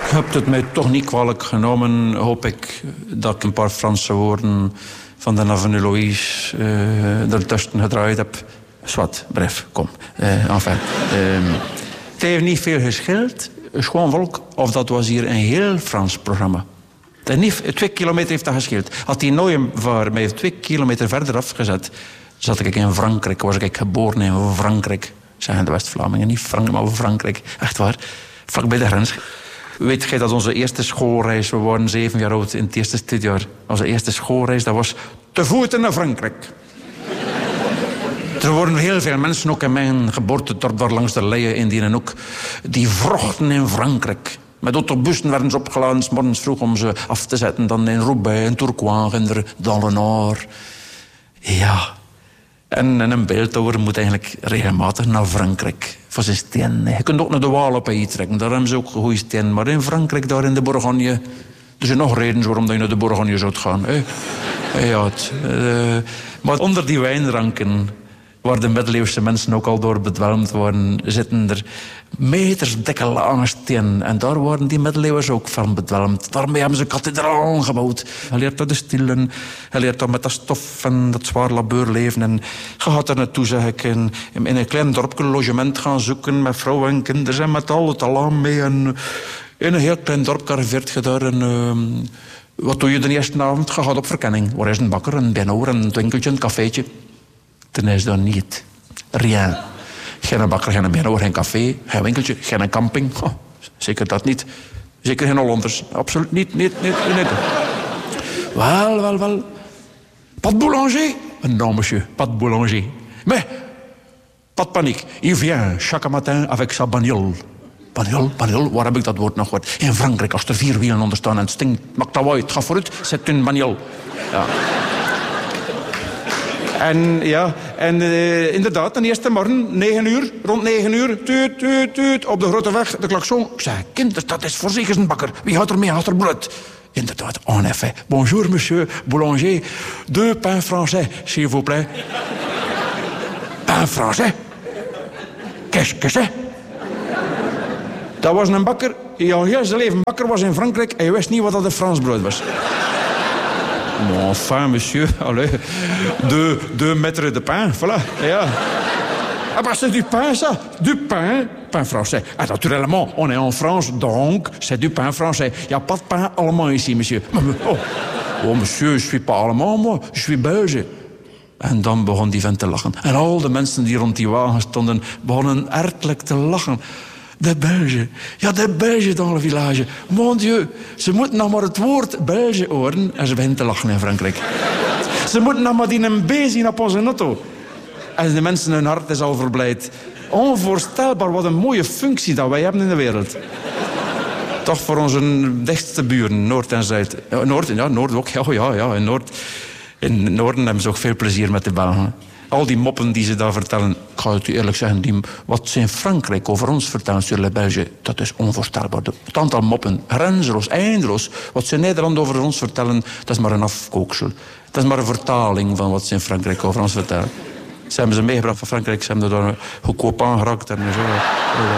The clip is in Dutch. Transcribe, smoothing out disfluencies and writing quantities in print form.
Je hebt het mij toch niet kwalijk genomen, hoop ik, dat ik een paar Franse woorden van de Avenue Louise ertussen gedraaid heb. Zwat, bref, kom. Enfin. Het heeft niet veel gescheeld, gewoon volk, of dat was hier een heel Frans programma. 2 kilometer heeft dat gescheeld. Had die Nooienvaar mij 2 kilometer verder afgezet, zat ik in Frankrijk, was ik geboren in Frankrijk. Zeggen de West-Vlamingen, niet Frankrijk, maar Frankrijk. Echt waar, vlak bij de grens. Weet jij dat onze eerste schoolreis, we waren 7 jaar oud in het eerste studiejaar. Onze eerste schoolreis, dat was te voeten naar Frankrijk. Er worden heel veel mensen, ook in mijn geboortedorp daar langs de Leie in die hoek, die vrochten in Frankrijk. Met autobussen werden ze opgeladen, 's morgens vroeg om ze af te zetten. Dan in Roubaix, in Tourcoing, in dans le Nord. Ja. En een beeldhouwer moet eigenlijk regelmatig naar Frankrijk voor zijn steen. Je kunt ook naar de Waal op trekken, daar hebben ze ook goede steen. Maar in Frankrijk, daar in de Bourgogne, er zijn nog redenen waarom je naar de Bourgogne zou gaan. Ja, maar onder die wijnranken, waar de middeleeuwse mensen ook al door bedwelmd worden, zitten er meters dikke lange stenen. En daar worden die middeleeuwers ook van bedwelmd. Daarmee hebben ze kathedralen gebouwd. Je leert dat de stilen, je leert dat met dat stof en dat zwaar labeur leven. En je gaat er naartoe, zeg ik, in een klein dorpje logement gaan zoeken met vrouwen en kinderen en met al het alarm mee. En in een heel klein dorp arriveert je daar en wat doe je de eerste avond? Je gaat op verkenning. Waar is een bakker, een bijenhoer, een winkeltje, een cafeetje? Ten is dat niet. Rien. Geen bakker, geen bijenhoer, geen café, geen winkeltje, geen camping. Oh, zeker dat niet. Zeker geen Hollanders. Absoluut niet. Wel. Pas boulanger? Non, monsieur, pas boulanger. Mais, pas de panique. Il vient chaque matin avec sa bagnole. Bagnole, waar heb ik dat woord nog gehoord? In Frankrijk, als er 4 wielen onder staan en het stinkt, maakt dat uit. Ga vooruit, zet een bagnole. Ja. En inderdaad, de eerste morgen, 9 uur, rond 9 uur, tuut, op de grote weg, de klakson. Ik zei, kinders, dat is voor zeker een bakker. Wie houdt er mee, houdt er bloed? Inderdaad, en effet. Bonjour, monsieur boulanger. 2 pains français, s'il vous plaît. Pain français? Qu'est-ce que c'est? Dat was een bakker, die al heel zijn leven bakker was in Frankrijk en je wist niet wat dat een Frans brood was. Mais enfin, monsieur, allez, 2 mètres de pain, voilà, ja. Ah bah c'est du pain, ça, du pain français. Ah, naturellement, on est en France, donc c'est du pain français. Il n'y a pas de pain allemand ici, monsieur. Oh, monsieur, je suis pas allemand, moi, je suis Belge. En dan begon die vent te lachen. En al de mensen die rond die wagen stonden, begonnen hartelijk te lachen. De Belgen. Ja, de Belgen dans le village. Mon Dieu, ze moeten nog maar het woord Belge horen en ze beginnen te lachen in Frankrijk. Ze moeten nog maar die een B zien op onze auto. En de mensen, hun hart is al verblijd. Onvoorstelbaar wat een mooie functie dat wij hebben in de wereld. Toch voor onze dichtste buren, Noord en Zuid. Noord ook, ja, in Noord. In het Noorden hebben ze ook veel plezier met de Belgen. Al die moppen die ze daar vertellen, ik ga het u eerlijk zeggen, wat ze in Frankrijk over ons vertellen, sur les Belges, dat is onvoorstelbaar. Het aantal moppen, grenzeloos, eindeloos. Wat ze in Nederland over ons vertellen, dat is maar een afkooksel. Dat is maar een vertaling van wat ze in Frankrijk over ons vertellen. Ze hebben ze meegebracht van Frankrijk, ze hebben er daar goedkoop aangeraakt en zo.